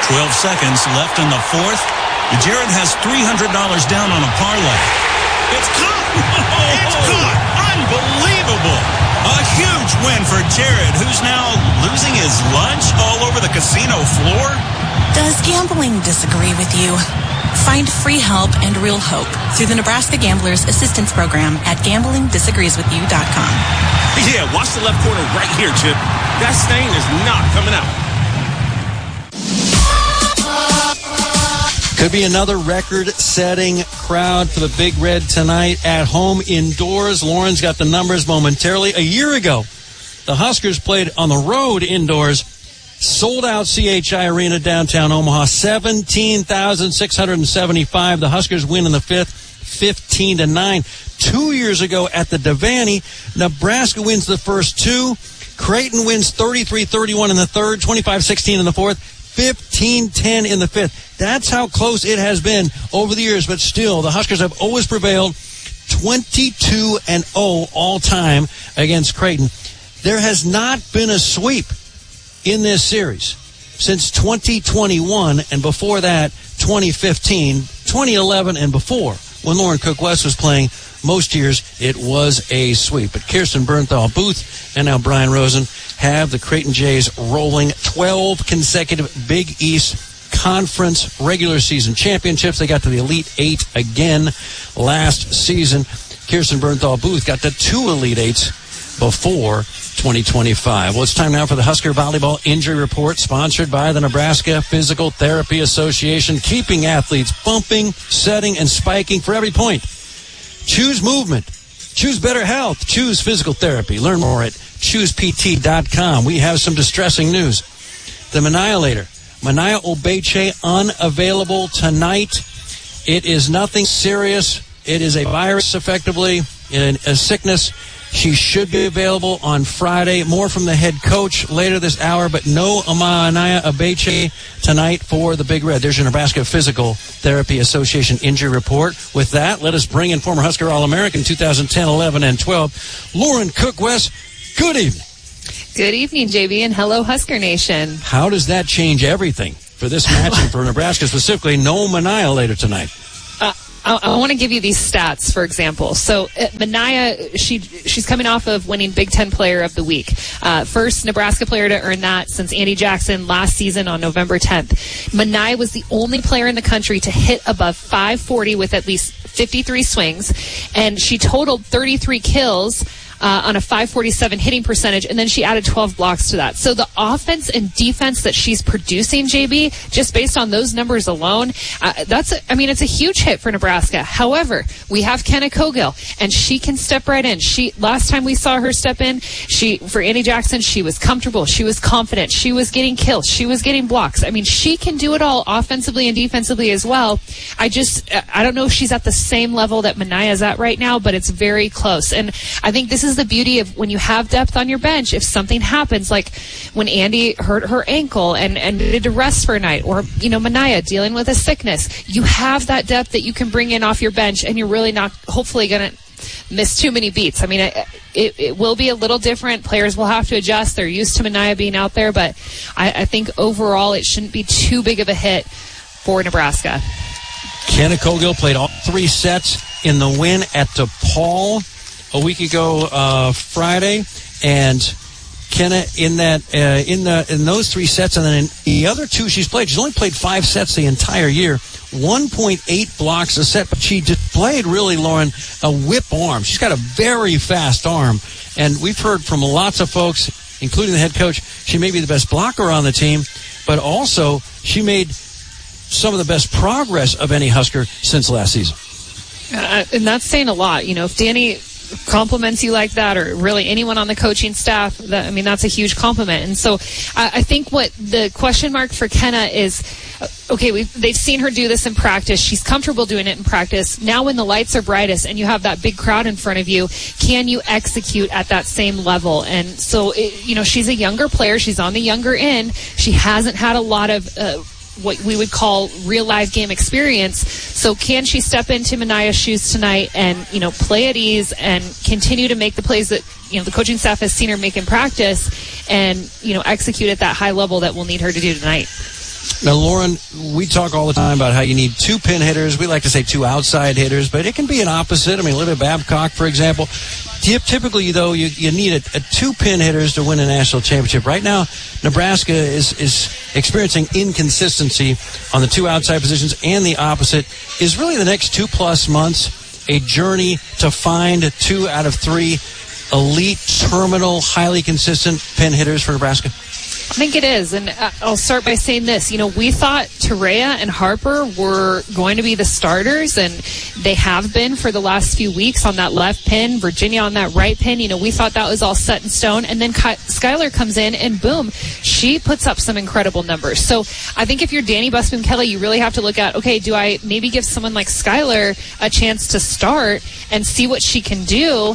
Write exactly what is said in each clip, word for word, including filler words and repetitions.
twelve seconds left in the fourth. Jared has three hundred dollars down on a parlay. It's caught! It's caught! Unbelievable! A huge win for Jared, who's now losing his lunch all over the casino floor. Does gambling disagree with you? Find free help and real hope through the Nebraska Gamblers Assistance Program at gambling disagrees with you dot com. Yeah, watch the left corner right here, Chip. That stain is not coming out. Could be another record-setting crowd for the Big Red tonight at home indoors. Lauren's got the numbers momentarily. A year ago, the Huskers played on the road indoors. Sold-out C H I Arena downtown Omaha, seventeen thousand six hundred seventy-five. The Huskers win in the fifth, fifteen to nine. Two years ago at the Devaney, Nebraska wins the first two. Creighton wins thirty-three thirty-one in the third, twenty-five sixteen in the fourth, fifteen ten in the fifth. That's how close it has been over the years, but still, the Huskers have always prevailed, twenty-two and oh all-time against Creighton. There has not been a sweep in this series since twenty twenty-one, and before that, twenty fifteen, twenty eleven, and before, when Lauren Cook West was playing. Most years, it was a sweep. But Kirsten Bernthal Booth and now Brian Rosen have the Creighton Jays rolling twelve consecutive Big East Conference regular season championships. They got to the Elite Eight again last season. Kirsten Bernthal Booth got to two Elite Eights before twenty twenty-five. Well, it's time now for the Husker Volleyball Injury Report, sponsored by the Nebraska Physical Therapy Association, keeping athletes bumping, setting, and spiking for every point. Choose movement. Choose better health. Choose physical therapy. Learn more at choose P T dot com. We have some distressing news. The Maniolator, Mania Obeche, unavailable tonight. It is nothing serious. It is a virus, effectively, and a sickness. She should be available on Friday. More from the head coach later this hour, but no Mania Obeche tonight for the Big Red. There's your Nebraska Physical Therapy Association injury report. With that, let us bring in former Husker All-American two thousand ten, eleven, and twelve, Lauren Cook West. Good evening. Good evening, J B, and hello, Husker Nation. How does that change everything for this matchup for Nebraska specifically? No Mania later tonight. Uh, I, I want to give you these stats, for example. So, uh, Mania, she she's coming off of winning Big Ten Player of the Week. Uh, first Nebraska player to earn that since Andy Jackson last season on November tenth. Mania was the only player in the country to hit above five forty with at least fifty-three swings, and she totaled thirty-three kills Uh, on a five forty-seven hitting percentage, and then she added twelve blocks to that. So the offense and defense that she's producing, J B, just based on those numbers alone, uh, that's, a, I mean, it's a huge hit for Nebraska. However, we have Kenna Cogill, and she can step right in. She last time we saw her step in, she for Andy Jackson, she was comfortable, she was confident, she was getting kills, she was getting blocks. I mean, she can do it all offensively and defensively as well. I just, I don't know if she's at the same level that Mania is at right now, but it's very close. And I think this is the beauty of when you have depth on your bench. If something happens, like when Andy hurt her ankle and, and needed to rest for a night, or, you know, Mania dealing with a sickness, you have that depth that you can bring in off your bench, and you're really not, hopefully, going to miss too many beats. I mean, it, it, it will be a little different. Players will have to adjust. They're used to Mania being out there, but I, I think overall it shouldn't be too big of a hit for Nebraska. Kenna Cogill played all three sets in the win at DePaul a week ago uh, Friday, and Kenna in that uh, in the in those three sets, and then in the other two she's played, she's only played five sets the entire year. one point eight blocks a set, but she displayed really, Lauren, a whip arm. She's got a very fast arm, and we've heard from lots of folks, including the head coach, she may be the best blocker on the team, but also she made some of the best progress of any Husker since last season. Uh, and that's saying a lot. You know, if Danny compliments you like that, or really anyone on the coaching staff, that, I mean, that's a huge compliment. And so I, I think what the question mark for Kenna is, okay, we've, they've seen her do this in practice. She's comfortable doing it in practice. Now when the lights are brightest and you have that big crowd in front of you, can you execute at that same level? And so, it, you know, she's a younger player. She's on the younger end. She hasn't had a lot of uh, what we would call real live game experience. So can she step into Mania's shoes tonight and, you know, play at ease and continue to make the plays that, you know, the coaching staff has seen her make in practice, and, you know, execute at that high level that we'll need her to do tonight? Now, Lauren, we talk all the time about how you need two pin hitters. We like to say two outside hitters, but it can be an opposite. I mean, Olivia Babcock, for example. Typically, though, you, you need a, a two pin hitters to win a national championship. Right now, Nebraska is, is experiencing inconsistency on the two outside positions, and the opposite is really the next two-plus months a journey to find two out of three elite, terminal, highly consistent pin hitters for Nebraska? I think it is, and I'll start by saying this. You know, we thought Torreya and Harper were going to be the starters, and they have been for the last few weeks on that left pin, Virginia on that right pin. You know, we thought that was all set in stone, and then Skylar comes in, and boom, she puts up some incredible numbers. So I think if you're Danny Busboom Kelly, you really have to look at, okay, do I maybe give someone like Skylar a chance to start and see what she can do?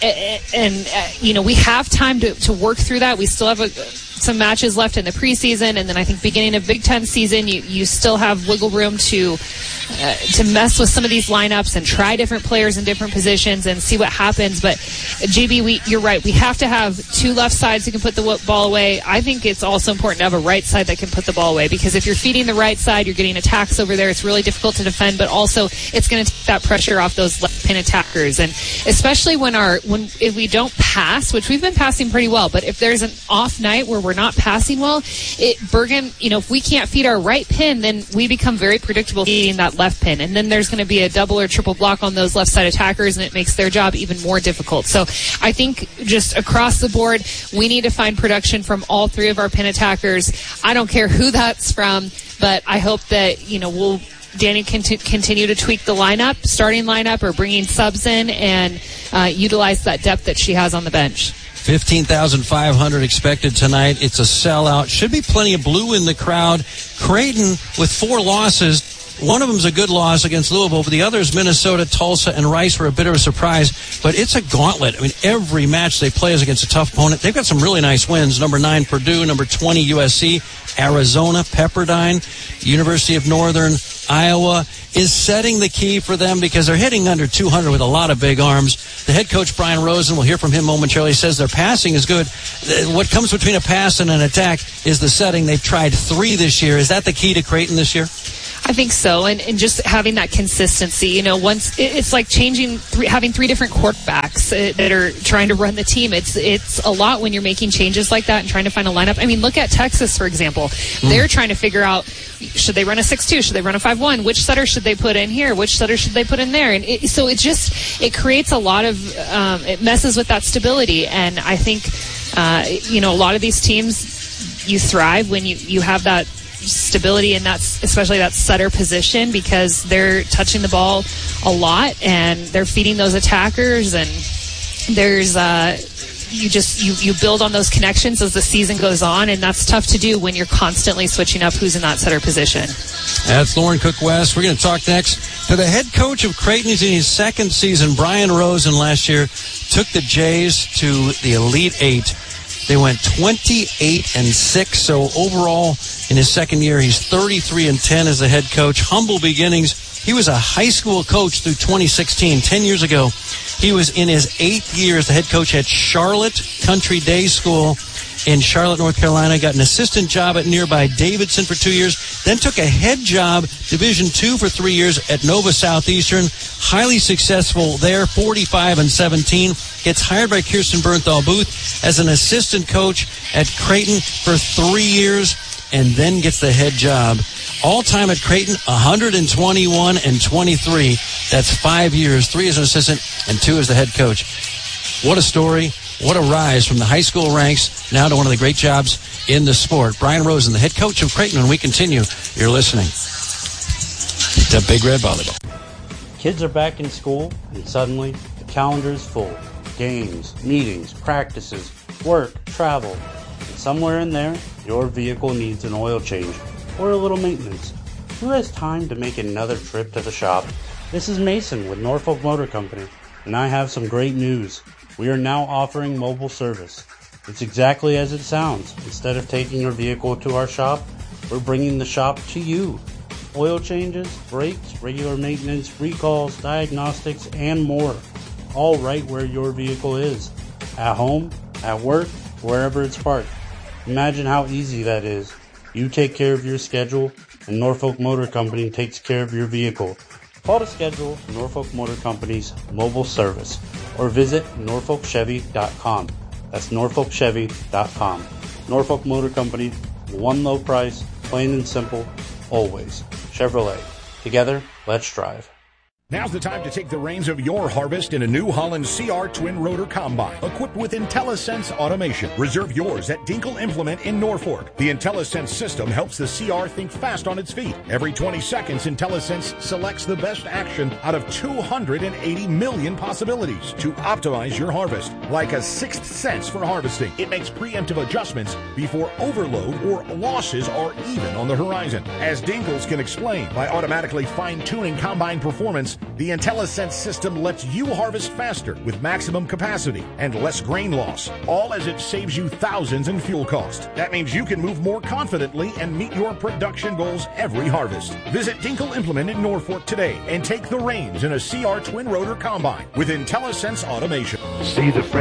And, uh, you know, we have time to, to work through that. We still have a, some matches left in the preseason, and then I think beginning of Big Ten season, you, you still have wiggle room to uh, to mess with some of these lineups and try different players in different positions and see what happens. But, J B, we, you're right. We have to have two left sides who can put the ball away. I think it's also important to have a right side that can put the ball away, because if you're feeding the right side, you're getting attacks over there. It's really difficult to defend, but also it's going to take that pressure off those left pin attackers. And especially when our when if we don't pass, which we've been passing pretty well, but if there's an off night where we're not passing well, it Bergen, you know, if we can't feed our right pin, then we become very predictable feeding that left pin, and then there's going to be a double or triple block on those left side attackers, and it makes their job even more difficult. So I think just across the board, we need to find production from all three of our pin attackers. I don't care who that's from, but I hope that, you know, we'll Danny can t- continue to tweak the lineup, starting lineup, or bringing subs in, and uh, utilize that depth that she has on the bench. fifteen thousand five hundred expected tonight. It's a sellout. Should be plenty of blue in the crowd. Creighton with four losses. One of them's a good loss against Louisville, but the others, Minnesota, Tulsa, and Rice, were a bit of a surprise. But it's a gauntlet. I mean, every match they play is against a tough opponent. They've got some really nice wins. Number nine, Purdue. Number twenty, U S C. Arizona, Pepperdine. University of Northern Iowa is setting the key for them because they're hitting under two hundred with a lot of big arms. The head coach, Brian Rosen, we'll hear from him momentarily, says their passing is good. What comes between a pass and an attack is the setting. They've tried three this year. Is that the key to Creighton this year? I think so, and, and just having that consistency. You know, once it, it's like changing, three, having three different quarterbacks uh, that are trying to run the team. It's it's a lot when you're making changes like that and trying to find a lineup. I mean, look at Texas, for example. Mm. They're trying to figure out, should they run a six two? Should they run a five one? Which setter should they put in here? Which setter should they put in there? And it, so it just it creates a lot of um, it messes with that stability. And I think uh, you know, a lot of these teams, you thrive when you you have that stability, and that's especially that setter position, because they're touching the ball a lot and they're feeding those attackers, and there's uh you just you you build on those connections as the season goes on, and that's tough to do when you're constantly switching up who's in that setter position. That's Lauren Cook West. We're going to talk next to the head coach of Creighton. He's in his second season. Brian Rosen last year took the Jays to the Elite Eight. They went twenty-eight and six, so overall in his second year, he's thirty-three and ten as the head coach. Humble beginnings. He was a high school coach through twenty sixteen, ten years ago. He was in his eighth year as the head coach at Charlotte Country Day School in Charlotte, North Carolina. Got an assistant job at nearby Davidson for two years. Then took a head job, Division two, for three years at Nova Southeastern. Highly successful there, forty-five and seventeen. Gets hired by Kirsten Bernthal Booth as an assistant coach at Creighton for three years, and then gets the head job. All-time at Creighton, one hundred twenty-one and twenty-three. That's five years, three as an assistant and two as the head coach. What a story. What a rise from the high school ranks now to one of the great jobs in the sport. Brian Rosen, the head coach of Creighton. When we continue, you're listening to Big Red Volleyball. Kids are back in school, and suddenly the calendar is full. Games, meetings, practices, work, travel. And somewhere in there, your vehicle needs an oil change or a little maintenance. Who has time to make another trip to the shop? This is Mason with Norfolk Motor Company, and I have some great news. We are now offering mobile service. It's exactly as it sounds. Instead of taking your vehicle to our shop, we're bringing the shop to you. Oil changes, brakes, regular maintenance, recalls, diagnostics, and more. All right where your vehicle is. At home, at work, wherever it's parked. Imagine how easy that is. You take care of your schedule, and Norfolk Motor Company takes care of your vehicle. Call to schedule Norfolk Motor Company's mobile service or visit norfolk chevy dot com. That's norfolk chevy dot com. Norfolk Motor Company, one low price, plain and simple, always. Chevrolet. Together, let's drive. Now's the time to take the reins of your harvest in a New Holland C R Twin Rotor Combine, equipped with IntelliSense automation. Reserve yours at Dinkle Implement in Norfolk. The IntelliSense system helps the C R think fast on its feet. Every twenty seconds, IntelliSense selects the best action out of two hundred eighty million possibilities to optimize your harvest. Like a sixth sense for harvesting, it makes preemptive adjustments before overload or losses are even on the horizon. As Dinkles can explain, by automatically fine-tuning combine performance, the IntelliSense system lets you harvest faster with maximum capacity and less grain loss, all as it saves you thousands in fuel cost. That means you can move more confidently and meet your production goals every harvest. Visit Dinkle Implement in Norfolk today and take the reins in a C R Twin Rotor Combine with IntelliSense automation. See the